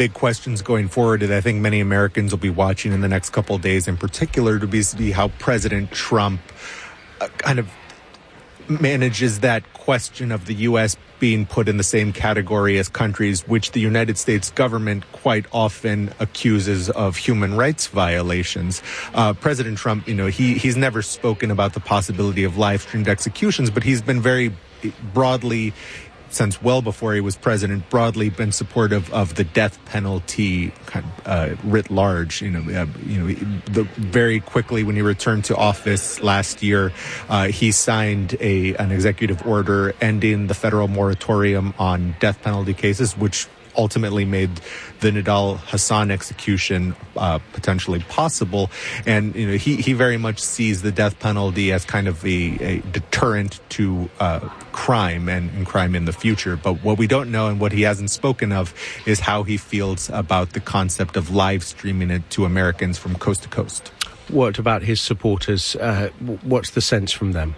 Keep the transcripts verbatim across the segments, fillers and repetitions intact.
big questions going forward that I think many Americans will be watching in the next couple of days in particular to be, be how President Trump uh, kind of manages that question of the U S being put in the same category as countries which the United States government quite often accuses of human rights violations. Uh, President Trump, you know, he he's never spoken about the possibility of live-streamed executions, but he's been very broadly, since well before he was president, broadly been supportive of the death penalty kind of, uh, writ large. You know, uh, you know, the, very quickly when he returned to office last year, uh, he signed a an executive order ending the federal moratorium on death penalty cases, which ultimately made the Nidal Hasan execution uh, potentially possible. And, you know, he, he very much sees the death penalty as kind of a, a deterrent to uh, crime and, and crime in the future. But what we don't know and what he hasn't spoken of is how he feels about the concept of live streaming it to Americans from coast to coast. What about his supporters? Uh, what's the sense from them?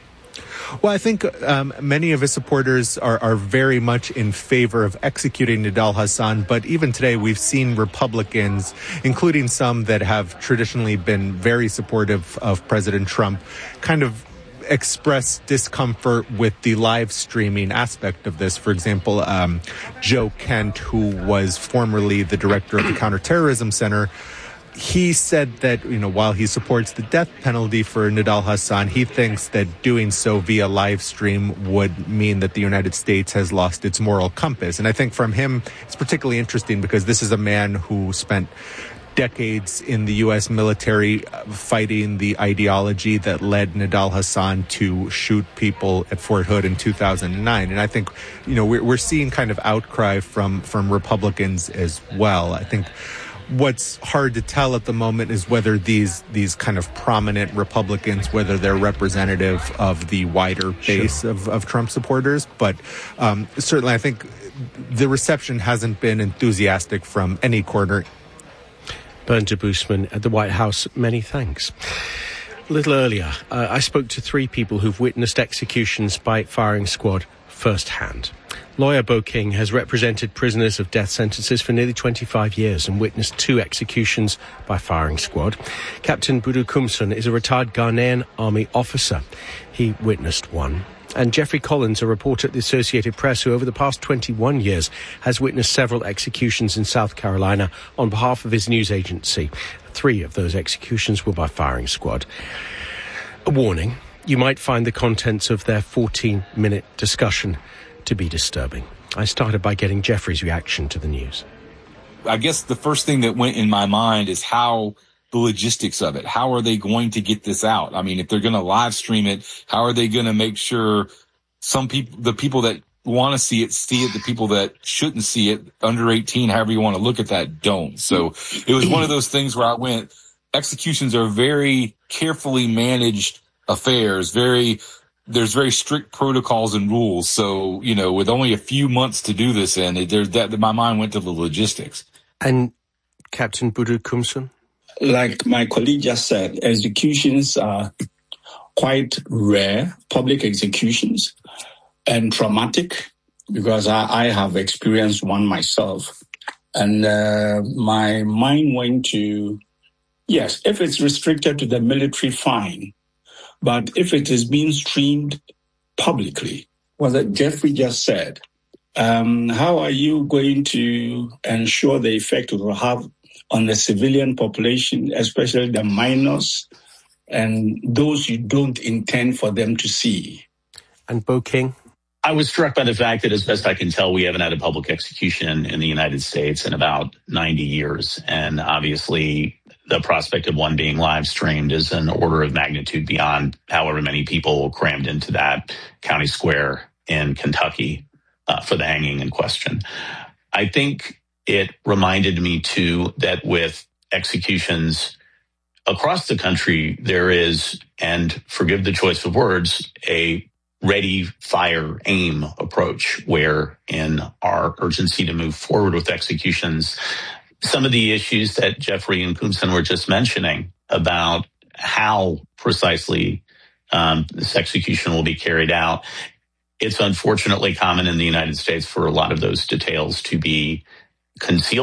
Well, I think um, many of his supporters are, are very much in favor of executing Nidal Hasan. But even today, we've seen Republicans, including some that have traditionally been very supportive of President Trump, kind of express discomfort with the live streaming aspect of this. For example, um, Joe Kent, who was formerly the director of the Counterterrorism Center, he said that, you know, while he supports the death penalty for Nidal Hasan, he thinks that doing so via live stream would mean that the United States has lost its moral compass. And I think from him, it's particularly interesting because this is a man who spent decades in the U S military fighting the ideology that led Nidal Hasan to shoot people at Fort Hood in two thousand nine. And I think, you know, we're, we're seeing kind of outcry from, from Republicans as well. I think what's hard to tell at the moment is whether these these kind of prominent Republicans, whether they're representative of the wider base sure. of, of Trump supporters. But um, certainly I think the reception hasn't been enthusiastic from any corner. Bernd Debusmann at the White House, many thanks. A little earlier, uh, I spoke to three people who've witnessed executions by firing squad firsthand. Lawyer Bo King has represented prisoners of death sentences for nearly twenty-five years and witnessed two executions by firing squad. Captain Budu Kumsun is a retired Ghanaian army officer. He witnessed one. And Jeffrey Collins, a reporter at the Associated Press, who over the past twenty-one years has witnessed several executions in South Carolina on behalf of his news agency. Three of those executions were by firing squad. A warning, you might find the contents of their fourteen-minute discussion to be disturbing. I started by getting Jeffrey's reaction to the news. I guess the first thing that went in my mind is how the logistics of it. How are they going to get this out? I mean, if they're going to live stream it, how are they going to make sure some people, the people that want to see it, see it, the people that shouldn't see it, under eighteen, however you want to look at that, don't. So it was one of those things where I went, executions are very carefully managed affairs, very, there's very strict protocols and rules. So, you know, with only a few months to do this in, it, there's that, my mind went to the logistics. And Captain Budu Kumsun? Like my colleague just said, executions are quite rare, public executions, and traumatic, because I, I have experienced one myself. And uh, my mind went to, yes, if it's restricted to the military, fine. But if it is being streamed publicly, what Jeffrey just said, um, how are you going to ensure the effect it will have on the civilian population, especially the minors and those you don't intend for them to see? And Bo King? I was struck by the fact that, as best I can tell, we haven't had a public execution in the United States in about ninety years. And obviously, the prospect of one being live streamed is an order of magnitude beyond however many people crammed into that county square in Kentucky uh, for the hanging in question. I think it reminded me, too, that with executions across the country, there is, and forgive the choice of words, a ready, fire, aim approach, where in our urgency to move forward with executions, some of the issues that Jeffrey and Kumsun were just mentioning about how precisely um, this execution will be carried out, it's unfortunately common in the United States for a lot of those details to be concealed.